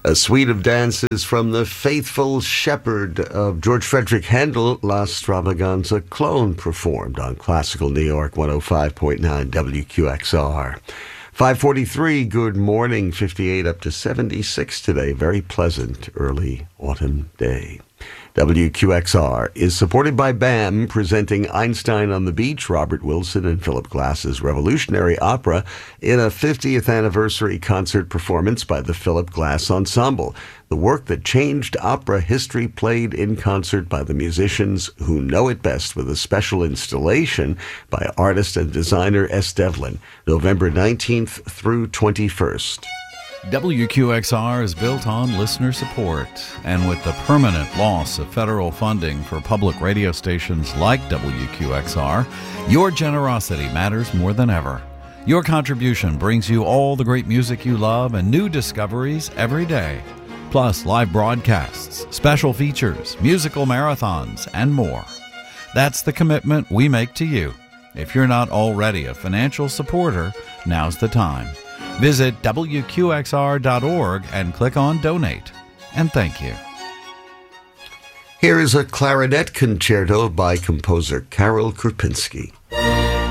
A suite of dances from the Faithful Shepherd of George Frederick Handel, La Stravaganza Clone, performed on Classical New York 105.9 WQXR. 5:43, good morning, 58 up to 76 today. Very pleasant early autumn day. WQXR is supported by BAM, presenting Einstein on the Beach, Robert Wilson and Philip Glass's revolutionary opera in a 50th anniversary concert performance by the Philip Glass Ensemble. The work that changed opera history, played in concert by the musicians who know it best, with a special installation by artist and designer S. Devlin, November 19th through 21st. WQXR is built on listener support, and with the permanent loss of federal funding for public radio stations like WQXR, your generosity matters more than ever. Your contribution brings you all the great music you love and new discoveries every day, plus live broadcasts, special features, musical marathons, and more. That's the commitment we make to you. If you're not already a financial supporter, now's the time. Visit WQXR.org and click on Donate. And thank you. Here is a clarinet concerto by composer Karol Krupinski.